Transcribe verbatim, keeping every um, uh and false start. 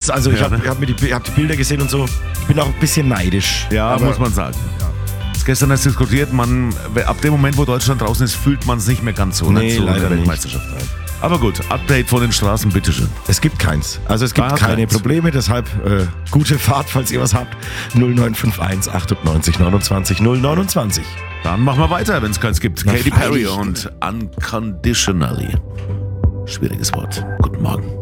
krass. Also ich Ja, habe ne? hab mir die, hab die Bilder gesehen und so. Ich bin auch ein bisschen neidisch. Ja, aber muss man sagen. Das gestern erst diskutiert, man, ab dem Moment, wo Deutschland draußen ist, fühlt man es nicht mehr ganz so. Nee, nicht so leider in der Weltmeisterschaft. Aber gut, Update von den Straßen, bitteschön. Es gibt keins. Also es gibt Ah, keine keins. Probleme, deshalb äh, gute Fahrt, falls ihr was habt. null neun fünf eins achtundneunzig neunundzwanzig null neunundzwanzig. Dann machen wir weiter, wenn es keins gibt. Na, Katy Perry freilich. und Unconditionally. Schwieriges Wort. Guten Morgen.